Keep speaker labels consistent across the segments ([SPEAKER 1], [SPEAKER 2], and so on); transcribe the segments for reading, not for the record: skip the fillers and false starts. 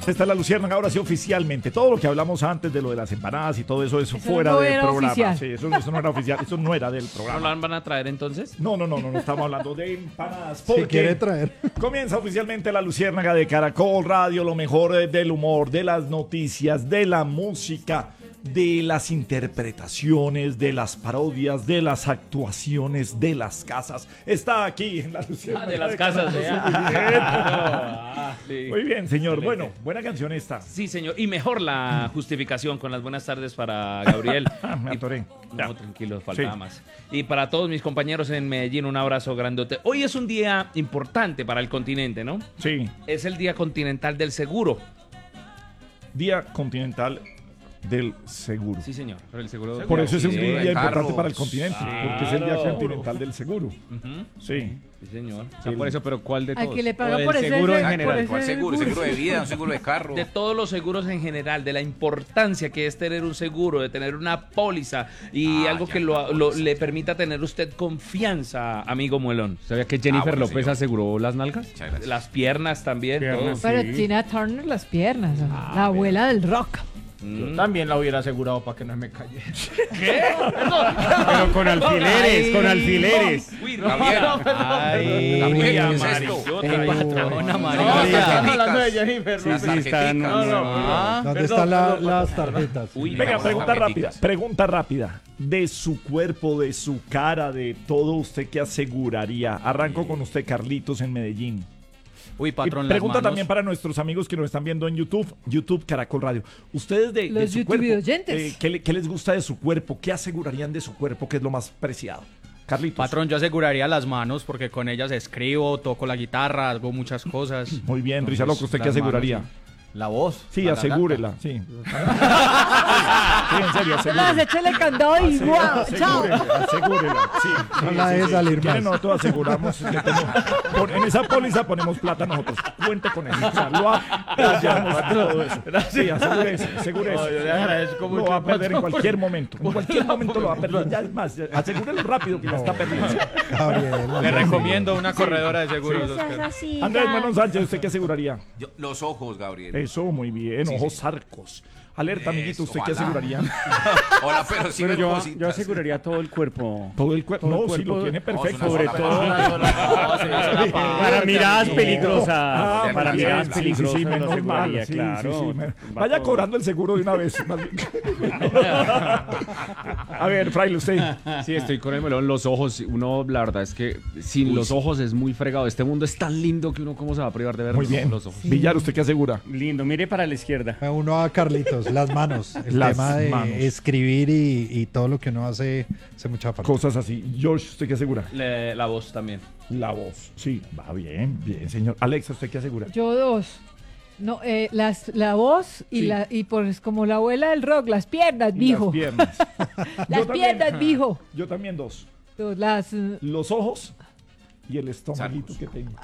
[SPEAKER 1] Esta es la Luciérnaga, ahora sí oficialmente. Todo lo que hablamos antes de lo de las empanadas y todo eso es fuera
[SPEAKER 2] no
[SPEAKER 1] del
[SPEAKER 2] era
[SPEAKER 1] programa.
[SPEAKER 2] oficial.
[SPEAKER 1] Sí, eso no era oficial, eso no era del
[SPEAKER 3] ¿No
[SPEAKER 1] programa.
[SPEAKER 3] la van a traer entonces?
[SPEAKER 1] No, estamos hablando de empanadas.
[SPEAKER 4] Si
[SPEAKER 1] Porque
[SPEAKER 4] quiere traer.
[SPEAKER 1] comienza oficialmente la Luciérnaga de Caracol Radio, lo mejor del humor, de las noticias, de la música, de las interpretaciones, de las parodias, de las actuaciones, de las casas. Está aquí en la Luciérnaga.
[SPEAKER 3] De las casas,
[SPEAKER 1] de Muy bien, señor. Bueno, buena canción esta.
[SPEAKER 3] Sí, señor. Y mejor la justificación con las buenas tardes para Gabriel.
[SPEAKER 1] Me atoré.
[SPEAKER 3] No, tranquilo, faltaba
[SPEAKER 1] Sí.
[SPEAKER 3] más. Y para todos mis compañeros en Medellín, un abrazo grandote. Hoy es un día importante para el continente, ¿no?
[SPEAKER 1] Sí,
[SPEAKER 3] Es el Día Continental del Seguro.
[SPEAKER 1] Día Continental del Seguro.
[SPEAKER 3] Sí, señor.
[SPEAKER 5] Pero el seguro.
[SPEAKER 1] Por eso es un
[SPEAKER 3] Sí,
[SPEAKER 1] día
[SPEAKER 3] de
[SPEAKER 1] importante
[SPEAKER 6] carros.
[SPEAKER 1] para el continente, porque es el Día Continental del Seguro.
[SPEAKER 3] Ujú.
[SPEAKER 1] Sí.
[SPEAKER 3] Sí, señor.
[SPEAKER 5] O sea, por eso, pero ¿cuál de
[SPEAKER 2] Al
[SPEAKER 5] todos?
[SPEAKER 2] que le paga
[SPEAKER 5] O el
[SPEAKER 2] por ese
[SPEAKER 5] seguro en
[SPEAKER 2] por
[SPEAKER 5] general.
[SPEAKER 2] ese-
[SPEAKER 6] ¿Cuál seguro? ¿Seguro de vida? ¿Un seguro de carro?
[SPEAKER 3] De todos los seguros en general, de la importancia que es tener un seguro, de tener una póliza y algo
[SPEAKER 6] ya,
[SPEAKER 3] que
[SPEAKER 6] una
[SPEAKER 3] le permita tener usted confianza, amigo Muelón.
[SPEAKER 5] ¿Sabía que Jennifer
[SPEAKER 6] bueno,
[SPEAKER 5] López
[SPEAKER 6] señor.
[SPEAKER 5] aseguró las nalgas?
[SPEAKER 6] Muchas gracias.
[SPEAKER 3] Las piernas también.
[SPEAKER 5] Piernas.
[SPEAKER 3] todo.
[SPEAKER 2] Pero Tina Turner las piernas, la abuela del rock.
[SPEAKER 3] Mm.
[SPEAKER 7] También la hubiera asegurado para que no me cayera.
[SPEAKER 5] Pero con alfileres, con alfileres.
[SPEAKER 3] Uy,
[SPEAKER 6] Gabriel.
[SPEAKER 3] Ay,
[SPEAKER 6] Gabriel, ¿qué es
[SPEAKER 3] amarillo,
[SPEAKER 6] esto?
[SPEAKER 3] patrona
[SPEAKER 7] No,
[SPEAKER 3] amarilla.
[SPEAKER 7] estamos hablando de Jennifer.
[SPEAKER 5] Sí,
[SPEAKER 7] ¿no?
[SPEAKER 5] sí, está.
[SPEAKER 7] No, no.
[SPEAKER 4] ¿Dónde
[SPEAKER 7] Perdón,
[SPEAKER 4] están
[SPEAKER 7] perdón,
[SPEAKER 4] las tarjetas?
[SPEAKER 3] Uy,
[SPEAKER 1] Venga,
[SPEAKER 6] Vamos,
[SPEAKER 1] pregunta rápida.
[SPEAKER 6] tarjeticas.
[SPEAKER 1] Pregunta rápida. De su cuerpo, de su cara, de todo, ¿usted qué aseguraría? Arranco con usted, Carlitos, en Medellín.
[SPEAKER 7] Uy,
[SPEAKER 1] Y
[SPEAKER 7] patrón,
[SPEAKER 1] pregunta
[SPEAKER 7] las manos.
[SPEAKER 1] también para nuestros amigos que nos están viendo en YouTube Caracol Radio. Ustedes de
[SPEAKER 2] Los
[SPEAKER 1] su
[SPEAKER 2] YouTube
[SPEAKER 1] cuerpo,
[SPEAKER 2] oyentes.
[SPEAKER 1] ¿qué les gusta de su cuerpo? ¿Qué asegurarían de su cuerpo? ¿Qué es lo más preciado? Carlitos.
[SPEAKER 7] Patrón, yo aseguraría las manos porque con ellas escribo, toco la guitarra, hago muchas cosas.
[SPEAKER 1] Muy bien,
[SPEAKER 7] Entonces,
[SPEAKER 1] Rizaloco, ¿usted qué
[SPEAKER 7] las manos,
[SPEAKER 1] aseguraría?
[SPEAKER 7] sí. La voz.
[SPEAKER 1] Sí,
[SPEAKER 7] la garganta.
[SPEAKER 1] asegúrela, sí. Sí, en serio,
[SPEAKER 2] Las
[SPEAKER 1] asegúrela.
[SPEAKER 2] échale candado y guau, chao.
[SPEAKER 1] Asegúrela, sí.
[SPEAKER 4] No la deje salir
[SPEAKER 1] ¿Quiere?
[SPEAKER 4] más.
[SPEAKER 1] Nosotros aseguramos. En esa póliza ponemos plata nosotros. Cuente con eso. O sea, lo apoyamos y todo eso. Sí, asegúrese.
[SPEAKER 7] No, yo le agradezco
[SPEAKER 1] Lo
[SPEAKER 7] mucho,
[SPEAKER 1] va a perder en
[SPEAKER 7] patrón.
[SPEAKER 1] cualquier momento. En cualquier momento lo va a perder. Ya es más, asegúrelo rápido que ya está perdiendo.
[SPEAKER 4] Gabriel.
[SPEAKER 7] Le recomiendo una corredora de seguros, Oscar.
[SPEAKER 1] Andrés Manuel Sánchez, ¿usted qué aseguraría?
[SPEAKER 6] Los ojos, Gabriel.
[SPEAKER 1] Eso, muy bien.
[SPEAKER 6] Sí,
[SPEAKER 1] Ojos
[SPEAKER 6] sí.
[SPEAKER 1] zarcos. Alerta, amiguito, ¿usted qué
[SPEAKER 6] Ojalá.
[SPEAKER 1] aseguraría?
[SPEAKER 6] Hola, pero sí
[SPEAKER 5] Pero
[SPEAKER 6] ven
[SPEAKER 5] yo
[SPEAKER 6] cositas.
[SPEAKER 5] aseguraría todo el cuerpo.
[SPEAKER 1] Todo el cuerpo.
[SPEAKER 5] Todo el
[SPEAKER 1] No, si
[SPEAKER 5] cuerpo.
[SPEAKER 1] lo tiene perfecto.
[SPEAKER 6] Sobre todo.
[SPEAKER 5] Para miradas peligrosas.
[SPEAKER 1] Ah,
[SPEAKER 5] Para
[SPEAKER 6] sí,
[SPEAKER 5] miradas
[SPEAKER 6] sí,
[SPEAKER 5] peligrosas
[SPEAKER 1] sí,
[SPEAKER 5] lo
[SPEAKER 1] menos
[SPEAKER 5] aseguraría,
[SPEAKER 1] mal, sí,
[SPEAKER 5] claro.
[SPEAKER 1] sí, sí, me-
[SPEAKER 5] Va
[SPEAKER 1] Vaya
[SPEAKER 5] todo.
[SPEAKER 1] cobrando el seguro de una vez. más bien. A ver, Fraile, usted.
[SPEAKER 5] Sí, estoy con el melón. Los ojos, uno, la verdad es que sin los ojos es muy fregado. Este mundo es tan lindo que uno, ¿cómo se va a privar de ver
[SPEAKER 1] Muy bien.
[SPEAKER 5] los ojos?
[SPEAKER 1] Villar, ¿usted qué asegura?
[SPEAKER 5] Lindo, mire para la izquierda.
[SPEAKER 4] Uno a Carlitos, las manos. El
[SPEAKER 1] Las
[SPEAKER 4] tema de
[SPEAKER 1] manos.
[SPEAKER 4] escribir y todo lo que uno hace mucha falta.
[SPEAKER 1] Cosas así. George, ¿usted qué asegura?
[SPEAKER 3] La voz también.
[SPEAKER 1] La voz. Sí, va bien, bien, señor. Alexa, ¿usted qué asegura?
[SPEAKER 2] Yo dos. No, la voz y
[SPEAKER 1] Sí.
[SPEAKER 2] y pues como la abuela del rock, las piernas,
[SPEAKER 1] Las
[SPEAKER 2] mijo.
[SPEAKER 1] piernas.
[SPEAKER 2] Las
[SPEAKER 1] Yo también.
[SPEAKER 2] piernas, mijo.
[SPEAKER 1] Yo también dos.
[SPEAKER 2] Las
[SPEAKER 1] Los ojos y el estomaguito que tengo.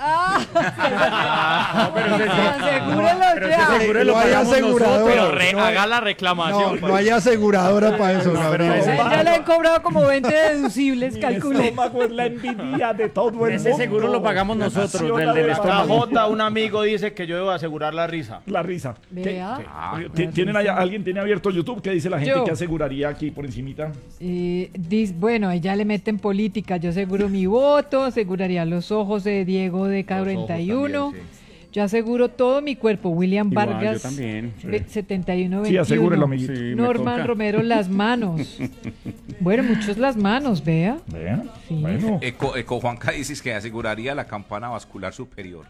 [SPEAKER 2] asegúrelo ya.
[SPEAKER 4] No hay aseguradora.
[SPEAKER 7] Haga la reclamación.
[SPEAKER 4] No hay aseguradora para eso, Gabriel.
[SPEAKER 2] Ese ya le han cobrado como 20 deducibles,
[SPEAKER 1] Mi
[SPEAKER 2] calcule.
[SPEAKER 1] estómago es la envidia de todo el
[SPEAKER 5] Ese
[SPEAKER 1] mundo.
[SPEAKER 5] seguro lo pagamos nosotros,
[SPEAKER 1] Naciona
[SPEAKER 5] del
[SPEAKER 1] de la
[SPEAKER 5] estómago.
[SPEAKER 7] J, un amigo dice que yo debo asegurar la risa.
[SPEAKER 1] La risa.
[SPEAKER 2] Vea.
[SPEAKER 1] ¿Alguien tiene abierto YouTube? ¿Qué dice la gente
[SPEAKER 2] Yo.
[SPEAKER 1] que aseguraría aquí por encimita?
[SPEAKER 2] Bueno, ahí ya le meten política. Yo aseguro mi voto, aseguraría los ojos de Diego de K41. Yo aseguro todo mi cuerpo. William
[SPEAKER 5] Igual,
[SPEAKER 2] Vargas,
[SPEAKER 5] yo también.
[SPEAKER 2] 7121.
[SPEAKER 1] Sí, asegúrelo, amiguito.
[SPEAKER 5] Sí, me
[SPEAKER 2] Norman
[SPEAKER 5] toca.
[SPEAKER 2] Romero, las manos. Bueno, muchos las manos, vea.
[SPEAKER 1] Vean.
[SPEAKER 2] Sí.
[SPEAKER 1] Bueno.
[SPEAKER 6] Eco Juanca dices que aseguraría la campana vascular superior.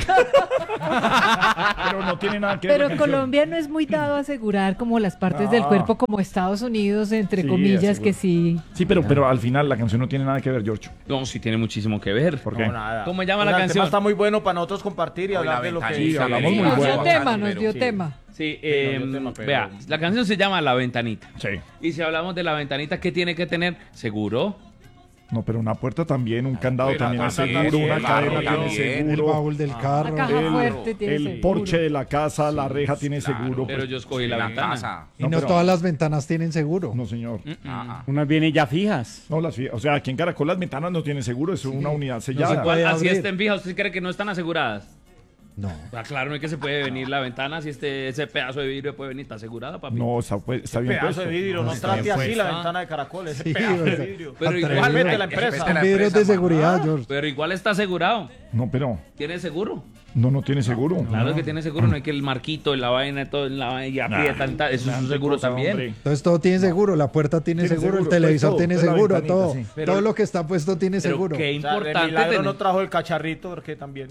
[SPEAKER 1] Pero no tiene nada que ver.
[SPEAKER 2] Pero
[SPEAKER 1] la canción.
[SPEAKER 2] Colombia no es muy dado a asegurar como las partes del
[SPEAKER 1] Ah.
[SPEAKER 2] cuerpo como Estados Unidos, entre
[SPEAKER 1] Sí,
[SPEAKER 2] comillas,
[SPEAKER 1] aseguro.
[SPEAKER 2] que sí.
[SPEAKER 1] Sí, pero al final la canción no tiene nada que ver, George.
[SPEAKER 3] No, sí tiene muchísimo que ver.
[SPEAKER 1] ¿Por qué?
[SPEAKER 7] No, nada.
[SPEAKER 3] ¿Cómo llama la
[SPEAKER 7] El
[SPEAKER 3] canción?
[SPEAKER 7] tema está muy bueno para nosotros compartir y
[SPEAKER 6] Hoy
[SPEAKER 7] hablar
[SPEAKER 6] la
[SPEAKER 7] de lo que...
[SPEAKER 6] ventanita,
[SPEAKER 1] Sí, hablamos muy
[SPEAKER 2] Nos
[SPEAKER 1] bueno.
[SPEAKER 2] dio tema, nos dio
[SPEAKER 7] Sí.
[SPEAKER 2] tema.
[SPEAKER 3] Sí,
[SPEAKER 7] no, tema, pero-
[SPEAKER 3] vea, la canción se llama La Ventanita.
[SPEAKER 1] Sí.
[SPEAKER 3] Y si hablamos de la ventanita, ¿qué tiene que tener? Seguro.
[SPEAKER 1] No, pero una puerta también, un candado
[SPEAKER 6] Pero
[SPEAKER 1] también es
[SPEAKER 6] también,
[SPEAKER 1] seguro, una
[SPEAKER 6] el
[SPEAKER 1] cadena
[SPEAKER 6] barro
[SPEAKER 1] tiene
[SPEAKER 6] también.
[SPEAKER 4] El
[SPEAKER 1] seguro.
[SPEAKER 4] baúl del carro.
[SPEAKER 2] La caja fuerte tiene
[SPEAKER 1] El
[SPEAKER 2] seguro.
[SPEAKER 1] porche de la casa, la reja tiene seguro.
[SPEAKER 3] Pero
[SPEAKER 1] pues.
[SPEAKER 3] yo escogí la
[SPEAKER 6] En la
[SPEAKER 3] ventana.
[SPEAKER 6] casa.
[SPEAKER 4] Y
[SPEAKER 1] No,
[SPEAKER 4] no
[SPEAKER 1] pero-
[SPEAKER 4] todas las ventanas tienen seguro.
[SPEAKER 1] No, señor.
[SPEAKER 5] Unas vienen ya fijas.
[SPEAKER 1] No, o sea, aquí en Caracol las ventanas no tienen seguro, es una unidad sellada.
[SPEAKER 4] puede
[SPEAKER 3] Así
[SPEAKER 4] abrir.
[SPEAKER 3] estén fijas, ¿usted cree que no están aseguradas?
[SPEAKER 4] No.
[SPEAKER 3] Claro, no es que se puede venir la ventana, si ese pedazo de vidrio puede venir, está asegurada, papi.
[SPEAKER 1] No, está bien
[SPEAKER 8] Pedazo
[SPEAKER 1] puesto.
[SPEAKER 8] de vidrio, no trate así la ventana de Caracol, ese
[SPEAKER 4] Sí,
[SPEAKER 8] pedazo de
[SPEAKER 4] o sea,
[SPEAKER 8] vidrio.
[SPEAKER 3] Pero igual,
[SPEAKER 8] Respete la empresa.
[SPEAKER 6] Respete la
[SPEAKER 4] Vidrios de
[SPEAKER 6] empresa,
[SPEAKER 4] seguridad, George.
[SPEAKER 3] pero igual está asegurado.
[SPEAKER 1] No, pero
[SPEAKER 3] ¿Tiene seguro?
[SPEAKER 1] no tiene seguro.
[SPEAKER 3] Claro que tiene seguro, no hay que el marquito, la vaina, todo en la vaina y aprieta, eso es un seguro
[SPEAKER 1] cosa,
[SPEAKER 3] también.
[SPEAKER 1] hombre.
[SPEAKER 4] Entonces todo tiene seguro, la puerta tiene
[SPEAKER 1] Tiene
[SPEAKER 4] seguro, el
[SPEAKER 1] seguro,
[SPEAKER 4] televisor
[SPEAKER 1] todo,
[SPEAKER 4] tiene
[SPEAKER 1] toda la
[SPEAKER 4] seguro,
[SPEAKER 1] ventanita,
[SPEAKER 4] todo.
[SPEAKER 1] sí.
[SPEAKER 3] Pero-
[SPEAKER 4] Todo lo que está puesto tiene
[SPEAKER 3] Pero
[SPEAKER 4] seguro.
[SPEAKER 3] qué
[SPEAKER 8] O sea, de
[SPEAKER 3] importante
[SPEAKER 8] milagro
[SPEAKER 3] tener-
[SPEAKER 8] no trajo el cacharrito, porque también.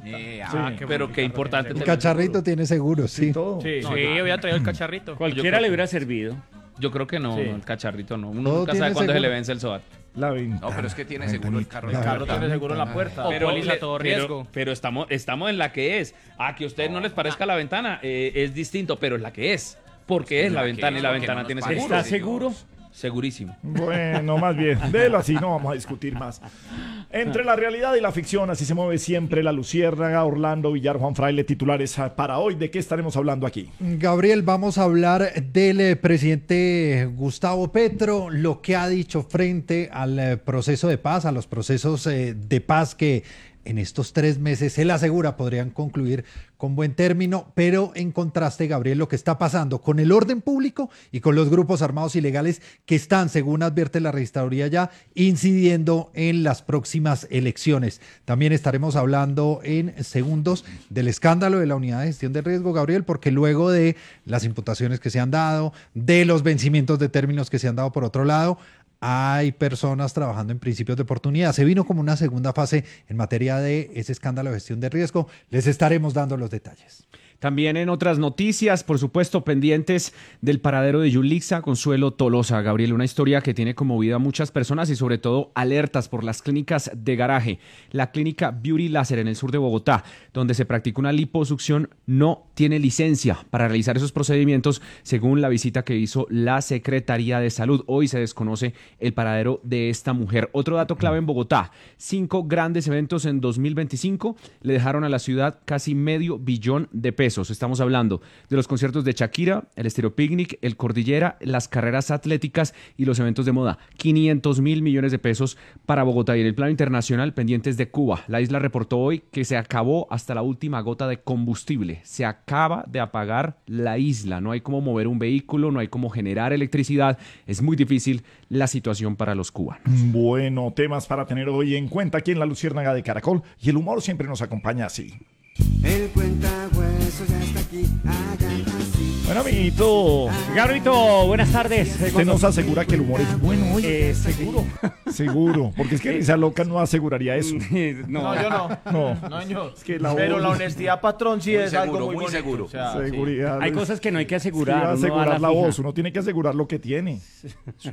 [SPEAKER 3] pero qué importante
[SPEAKER 4] El
[SPEAKER 3] tener
[SPEAKER 4] cacharrito tiene seguro, sí.
[SPEAKER 1] Todo.
[SPEAKER 8] Sí,
[SPEAKER 7] Sí, había traído el cacharrito.
[SPEAKER 9] Cualquiera le hubiera servido.
[SPEAKER 3] Yo creo que no,
[SPEAKER 8] Sí.
[SPEAKER 3] el cacharrito no. Uno
[SPEAKER 4] Todo
[SPEAKER 3] nunca
[SPEAKER 4] tiene
[SPEAKER 3] sabe cuándo se
[SPEAKER 4] seguro.
[SPEAKER 3] le vence el SOAT.
[SPEAKER 1] La ventana.
[SPEAKER 6] No, pero es que tiene seguro el carro.
[SPEAKER 4] La
[SPEAKER 8] el carro tiene seguro en la puerta.
[SPEAKER 7] O póliza a todo
[SPEAKER 3] pero-
[SPEAKER 7] riesgo.
[SPEAKER 3] Pero estamos en la que es. A que a ustedes no les parezca la ventana, es distinto, pero es la que es. Porque es la ventana y la
[SPEAKER 6] porque
[SPEAKER 3] ventana
[SPEAKER 6] no
[SPEAKER 3] tiene
[SPEAKER 6] nos
[SPEAKER 3] seguro.
[SPEAKER 9] ¿Está seguro?
[SPEAKER 3] Segurísimo.
[SPEAKER 1] Bueno, más bien, déjelo así, no vamos a discutir más. Entre la realidad y la ficción, así se mueve siempre la Luciérnaga. Orlando Villar, Juan Fraile, titulares para hoy. ¿De qué estaremos hablando aquí?
[SPEAKER 4] Gabriel, vamos a hablar del presidente Gustavo Petro, lo que ha dicho frente al proceso de paz, a los procesos de paz que en estos 3 meses, él asegura, podrían concluir con buen término, pero en contraste, Gabriel, lo que está pasando con el orden público y con los grupos armados ilegales que están, según advierte la registraduría ya, incidiendo en las próximas elecciones. También estaremos hablando en segundos del escándalo de la unidad de gestión de riesgo, Gabriel, porque luego de las imputaciones que se han dado, de los vencimientos de términos que se han dado por otro lado, hay personas trabajando en principios de oportunidad. Se vino como una segunda fase en materia de ese escándalo de gestión de riesgo. Les estaremos dando los detalles.
[SPEAKER 5] También en otras noticias, por supuesto, pendientes del paradero de Yulixa Consuelo Tolosa. Gabriel, una historia que tiene conmovida a muchas personas y sobre todo alertas por las clínicas de garaje. La clínica Beauty Láser en el sur de Bogotá, donde se practica una liposucción, no tiene licencia para realizar esos procedimientos, según la visita que hizo la Secretaría de Salud. Hoy se desconoce el paradero de esta mujer. Otro dato clave en Bogotá: 5 grandes eventos en 2025 le dejaron a la ciudad casi $500 millones de pesos. Estamos hablando de los conciertos de Shakira, el Estéreo Picnic, el Cordillera, las carreras atléticas y los eventos de moda. 500 mil millones de pesos para Bogotá. Y en el plano internacional, pendientes de Cuba. La isla reportó hoy que se acabó hasta la última gota de combustible. Se acaba de apagar la isla. No hay cómo mover un vehículo, no hay cómo generar electricidad. Es muy difícil la situación para los cubanos.
[SPEAKER 1] Bueno, temas para tener hoy en cuenta aquí en la Luciérnaga de Caracol. Y el humor siempre nos acompaña así.
[SPEAKER 10] El cuentahuesos ya está aquí, hagan así.
[SPEAKER 1] Bueno, amiguito,
[SPEAKER 9] Gabrito, buenas tardes.
[SPEAKER 1] usted nos asegura que el humor es bueno hoy.
[SPEAKER 9] Seguro.
[SPEAKER 1] Seguro, porque es que Risa Loca no aseguraría eso.
[SPEAKER 8] No, yo no.
[SPEAKER 1] No,
[SPEAKER 8] Señor.
[SPEAKER 1] es que la
[SPEAKER 8] Pero
[SPEAKER 1] voz-
[SPEAKER 8] la honestidad, patrón, sí
[SPEAKER 6] Muy
[SPEAKER 8] es
[SPEAKER 6] seguro,
[SPEAKER 8] algo muy
[SPEAKER 6] muy
[SPEAKER 8] bonito.
[SPEAKER 6] seguro.
[SPEAKER 8] O sea,
[SPEAKER 1] Seguridad.
[SPEAKER 9] Hay cosas que no hay que
[SPEAKER 1] Sí,
[SPEAKER 9] asegurar.
[SPEAKER 1] va a
[SPEAKER 9] uno va a
[SPEAKER 1] asegurar la
[SPEAKER 9] fija.
[SPEAKER 1] voz, uno tiene que asegurar lo que tiene.
[SPEAKER 7] Sí.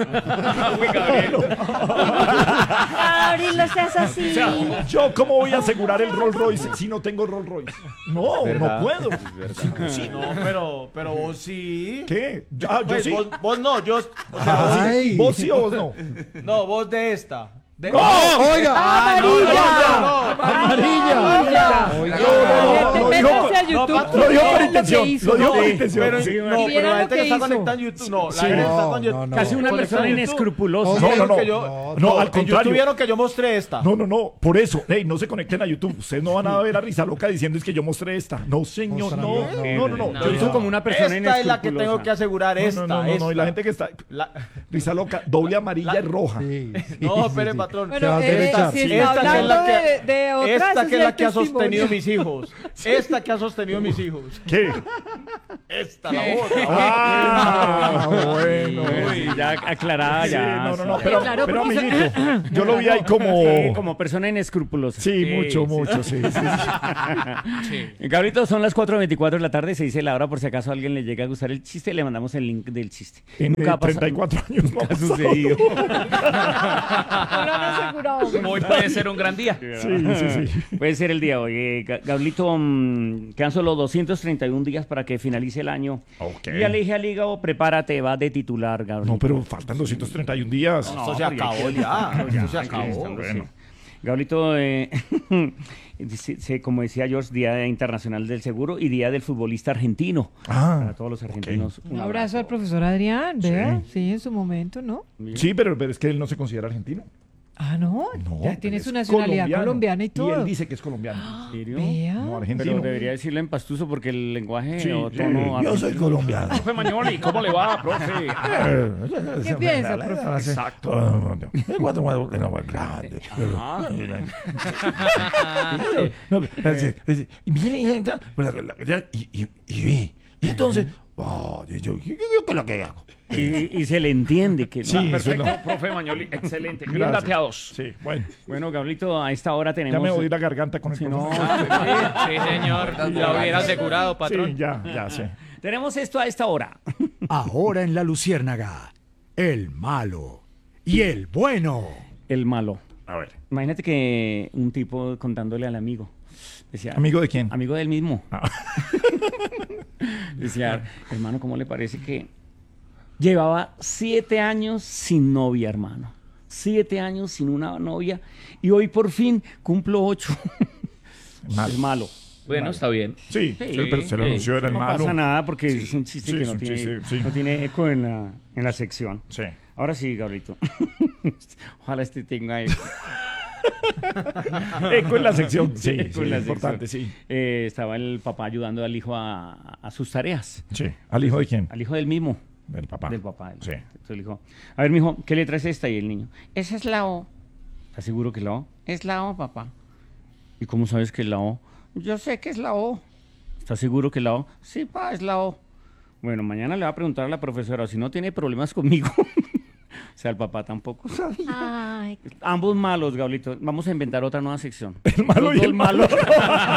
[SPEAKER 11] Gabriel, no seas así.
[SPEAKER 1] O sea, ¿yo cómo voy a asegurar el Rolls Royce si no tengo Rolls Royce? No, no puedo. Sí,
[SPEAKER 8] no, pero vos sí.
[SPEAKER 1] ¿Qué? Ah, yo
[SPEAKER 8] Pues,
[SPEAKER 1] sí.
[SPEAKER 8] vos no, yo. O sea,
[SPEAKER 4] Ay.
[SPEAKER 1] ¿Vos sí o vos no?
[SPEAKER 8] no, vos de esta.
[SPEAKER 4] ¡Oiga!
[SPEAKER 2] ¡Amarilla! Métanse a YouTube.
[SPEAKER 1] Lo dijo por
[SPEAKER 2] Vean lo que
[SPEAKER 1] intención.
[SPEAKER 2] hizo.
[SPEAKER 1] Lo dijo por
[SPEAKER 2] Sí.
[SPEAKER 1] intención.
[SPEAKER 8] Pero,
[SPEAKER 1] Sí.
[SPEAKER 8] no,
[SPEAKER 2] Y
[SPEAKER 8] pero
[SPEAKER 2] vieron
[SPEAKER 8] la
[SPEAKER 2] lo
[SPEAKER 8] gente
[SPEAKER 2] que
[SPEAKER 8] que está
[SPEAKER 2] hizo.
[SPEAKER 8] conectada en YouTube. No, la
[SPEAKER 1] Sí.
[SPEAKER 8] gente que está
[SPEAKER 4] No,
[SPEAKER 8] con
[SPEAKER 4] no, no.
[SPEAKER 9] Casi una
[SPEAKER 8] conectada
[SPEAKER 9] persona
[SPEAKER 8] en YouTube.
[SPEAKER 9] inescrupulosa.
[SPEAKER 1] No,
[SPEAKER 8] Vieron
[SPEAKER 1] no,
[SPEAKER 8] que
[SPEAKER 1] no.
[SPEAKER 8] yo-
[SPEAKER 1] No, al
[SPEAKER 8] en YouTube
[SPEAKER 1] contrario.
[SPEAKER 8] vieron que yo mostré esta.
[SPEAKER 1] No, por eso. Ey, no se conecten a YouTube. Ustedes no van a ver a Risa Loca diciendo es que yo mostré esta. No, señor, no. No.
[SPEAKER 9] Yo hizo como una persona
[SPEAKER 8] Esta es la que
[SPEAKER 9] inescrupulosa.
[SPEAKER 8] tengo que asegurar. Esta.
[SPEAKER 1] No, y la gente que está.
[SPEAKER 8] La-
[SPEAKER 1] Risa Loca, doble amarilla y roja.
[SPEAKER 4] Sí,
[SPEAKER 8] No,
[SPEAKER 4] sí,
[SPEAKER 8] espere,
[SPEAKER 4] sí.
[SPEAKER 8] patrón.
[SPEAKER 4] Se va a
[SPEAKER 2] Bueno,
[SPEAKER 4] derechar.
[SPEAKER 2] si
[SPEAKER 4] Sí.
[SPEAKER 2] está
[SPEAKER 8] Esta que es
[SPEAKER 2] hablando
[SPEAKER 8] la que-
[SPEAKER 2] de otras,
[SPEAKER 8] Esta
[SPEAKER 2] ese
[SPEAKER 8] que es
[SPEAKER 2] el
[SPEAKER 8] la que ha
[SPEAKER 2] testimonio.
[SPEAKER 8] sostenido mis hijos. Esta que ha sostenido mis hijos.
[SPEAKER 1] ¿Qué?
[SPEAKER 8] Esta, la otra.
[SPEAKER 1] Ah, bueno.
[SPEAKER 9] Uy, ya aclarada,
[SPEAKER 1] Sí,
[SPEAKER 9] ya.
[SPEAKER 1] no.
[SPEAKER 2] Sí,
[SPEAKER 1] Pero,
[SPEAKER 2] claro,
[SPEAKER 1] pero
[SPEAKER 2] porque
[SPEAKER 1] amiguito, yo lo vi ahí como.
[SPEAKER 9] Como persona inescrupulosa.
[SPEAKER 1] Sí, mucho, sí.
[SPEAKER 9] Gabrito, son las 4:24 de la tarde, se dice la hora por si acaso a alguien le llega a gustar el chiste, le mandamos el link del chiste.
[SPEAKER 1] En
[SPEAKER 9] Nunca ha pasado-
[SPEAKER 1] 34 años no
[SPEAKER 9] ha sucedido.
[SPEAKER 2] No lo han asegurado.
[SPEAKER 3] Hoy puede ser un gran día.
[SPEAKER 1] Sí.
[SPEAKER 9] Puede ser el día de hoy. Gablito, quedan solo 231 días para que finalice el año.
[SPEAKER 1] Ok.
[SPEAKER 9] Y ya le dije al hígado, prepárate, vas de titular, Gablito.
[SPEAKER 1] No, pero faltan 231 días.
[SPEAKER 8] Esto se acabó ya. Esto se acabó.
[SPEAKER 1] Bueno.
[SPEAKER 9] Gablito, como decía George, Día Internacional del Seguro y Día del Futbolista Argentino. Para todos los argentinos.
[SPEAKER 2] Un abrazo al profesor Adrián, vea, sí, en su momento, ¿no?
[SPEAKER 1] Sí, pero es que él no se considera argentino.
[SPEAKER 2] Ah, no,
[SPEAKER 1] No,
[SPEAKER 2] ya tiene
[SPEAKER 1] él
[SPEAKER 2] su
[SPEAKER 1] es
[SPEAKER 2] nacionalidad colombiana y todo.
[SPEAKER 1] Y él dice que es colombiano.
[SPEAKER 9] ¿En serio?
[SPEAKER 2] Vea.
[SPEAKER 1] No, argentino.
[SPEAKER 9] Pero debería decirlo en pastuso porque el lenguaje
[SPEAKER 1] Sí,
[SPEAKER 9] o
[SPEAKER 1] sí,
[SPEAKER 9] tono
[SPEAKER 1] yo soy colombiano.
[SPEAKER 3] Profe Mañoli, ¿cómo le va, profe?
[SPEAKER 2] ¿Qué piensa, profe?
[SPEAKER 1] Exacto. Y entonces, yo qué es lo que hago.
[SPEAKER 9] Y se le entiende que
[SPEAKER 1] Sí,
[SPEAKER 3] Perfecto,
[SPEAKER 1] eso
[SPEAKER 3] profe Mañoli, excelente. Bien
[SPEAKER 1] Gracias.
[SPEAKER 3] dateados.
[SPEAKER 1] Sí, bueno.
[SPEAKER 9] Bueno, Gabrielito, a esta hora tenemos...
[SPEAKER 1] Ya me oí la garganta con el
[SPEAKER 9] Si no,
[SPEAKER 7] Sí, señor. Lo hubiera asegurado, patrón.
[SPEAKER 1] Sí, ya sé.
[SPEAKER 9] tenemos esto a esta hora.
[SPEAKER 12] Ahora en La Luciérnaga, el malo y el bueno.
[SPEAKER 9] El malo.
[SPEAKER 1] A ver.
[SPEAKER 9] Imagínate que un tipo contándole al amigo. Decía,
[SPEAKER 1] ¿Amigo de quién?
[SPEAKER 9] Amigo del mismo. Decía, hermano, ¿cómo le parece que llevaba 7 años sin novia, hermano? 7 años sin una novia y hoy por fin cumplo 8.
[SPEAKER 1] Malo.
[SPEAKER 9] Es malo.
[SPEAKER 3] Bueno, está bien.
[SPEAKER 1] Sí, pero se lo anunció, era el
[SPEAKER 9] No
[SPEAKER 1] malo.
[SPEAKER 9] pasa nada porque es un chiste
[SPEAKER 1] sí,
[SPEAKER 9] que
[SPEAKER 1] es
[SPEAKER 9] no
[SPEAKER 1] un
[SPEAKER 9] tiene,
[SPEAKER 1] chiste, sí.
[SPEAKER 9] no tiene eco en la sección.
[SPEAKER 1] Sí.
[SPEAKER 9] Ahora sí, Gabrielito. Ojalá este tenga eco.
[SPEAKER 1] Eco en la sección. Sí,
[SPEAKER 9] Eco
[SPEAKER 1] sí,
[SPEAKER 9] en la
[SPEAKER 1] importante,
[SPEAKER 9] sección.
[SPEAKER 1] sí.
[SPEAKER 9] Estaba el papá ayudando al hijo a sus tareas.
[SPEAKER 1] Sí. ¿Al hijo de quién?
[SPEAKER 9] Al hijo del mismo.
[SPEAKER 1] Del papá.
[SPEAKER 9] Del papá.
[SPEAKER 1] Sí.
[SPEAKER 9] Entonces le dijo, a ver, mijo, ¿qué letra es esta? Y el niño, esa es la O. ¿Estás seguro que es la O? Es la O, papá. ¿Y cómo sabes que es la O? Yo sé que es la O. ¿Estás seguro que es la O? Sí, pa, es la O. Bueno, mañana le va a preguntar a la profesora, o si no tiene problemas conmigo. O sea, el papá tampoco sabía.
[SPEAKER 11] Ay,
[SPEAKER 9] Ambos malos, Gablito. Vamos a inventar otra nueva sección.
[SPEAKER 1] El malo
[SPEAKER 9] Los
[SPEAKER 1] y
[SPEAKER 9] dos
[SPEAKER 1] el malo.